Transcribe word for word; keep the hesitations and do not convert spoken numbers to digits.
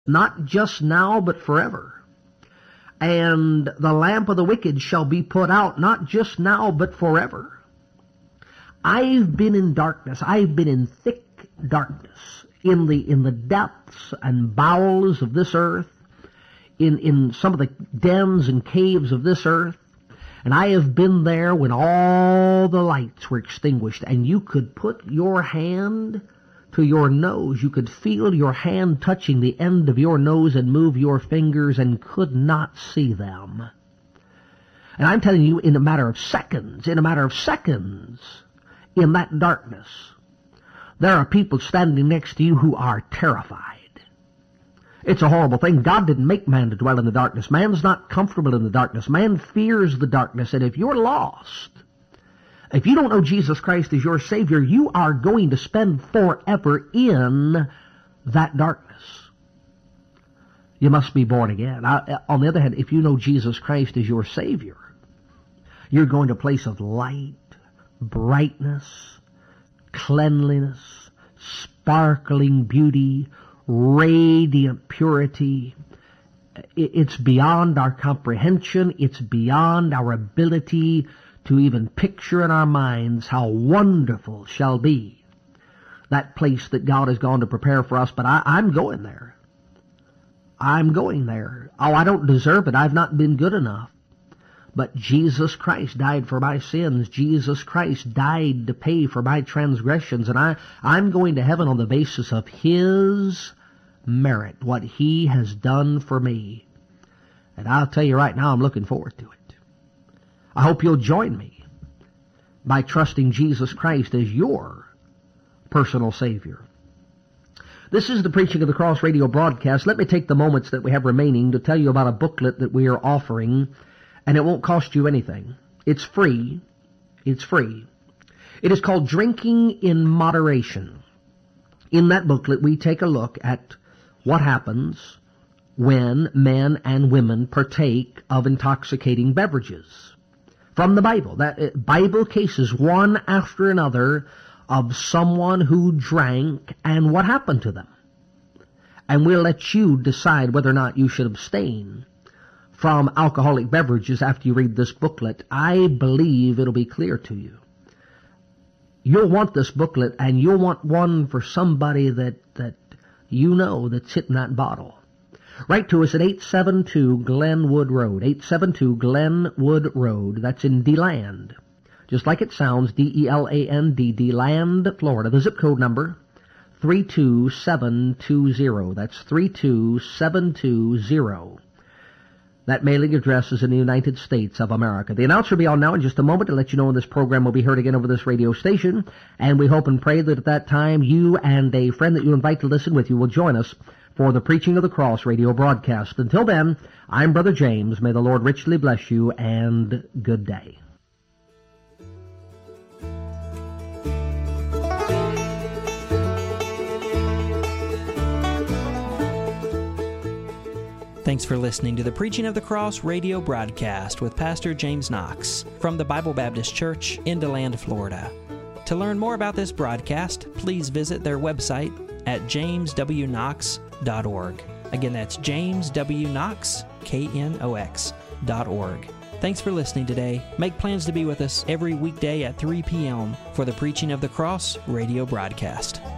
not just now, but forever. And the lamp of the wicked shall be put out, not just now, but forever. I've been in darkness. I've been in thick darkness, in the in the depths and bowels of this earth, in, in some of the dens and caves of this earth. And I have been there when all the lights were extinguished, and you could put your hand to your nose. You could feel your hand touching the end of your nose and move your fingers and could not see them. And I'm telling you, in a matter of seconds, in a matter of seconds, in that darkness, there are people standing next to you who are terrified. It's a horrible thing. God didn't make man to dwell in the darkness. Man's not comfortable in the darkness. Man fears the darkness. And if you're lost, if you don't know Jesus Christ as your Savior, you are going to spend forever in that darkness. You must be born again. I, on the other hand, if you know Jesus Christ as your Savior, you're going to a place of light, brightness, cleanliness, sparkling beauty, radiant purity. It's beyond our comprehension. It's beyond our ability to even picture in our minds how wonderful shall be that place that God has gone to prepare for us. But I, I'm going there. I'm going there. Oh, I don't deserve it. I've not been good enough. But Jesus Christ died for my sins. Jesus Christ died to pay for my transgressions. And I, I'm going to heaven on the basis of His merit, what He has done for me. And I'll tell you right now, I'm looking forward to it. I hope you'll join me by trusting Jesus Christ as your personal Savior. This is the Preaching of the Cross radio broadcast. Let me take the moments that we have remaining to tell you about a booklet that we are offering, and it won't cost you anything. It's free. It's free. It is called Drinking in Moderation. In that booklet, we take a look at what happens when men and women partake of intoxicating beverages. From the Bible, that Bible cases one after another of someone who drank and what happened to them. And we'll let you decide whether or not you should abstain from alcoholic beverages after you read this booklet. I believe it'll be clear to you. You'll want this booklet, and you'll want one for somebody that, that you know that's hitting that bottle. Write to us at eight seven two Glenwood Road, eight seven two Glenwood Road. That's in DeLand. Just like it sounds, D E L A N D, DeLand, Florida. The zip code number, three two seven two zero. That's three two seven two zero. That mailing address is in the United States of America. The announcer will be on now in just a moment to let you know when this program will be heard again over this radio station. And we hope and pray that at that time you and a friend that you invite to listen with you will join us for the Preaching of the Cross radio broadcast. Until then, I'm Brother James. May the Lord richly bless you, and good day. Thanks for listening to the Preaching of the Cross radio broadcast with Pastor James Knox from the Bible Baptist Church in DeLand, Florida. To learn more about this broadcast, please visit their website at james w knox dot org. Again, that's james w knox, K N O X, dot org. Thanks for listening today. Make plans to be with us every weekday at three p.m. for the Preaching of the Cross radio broadcast.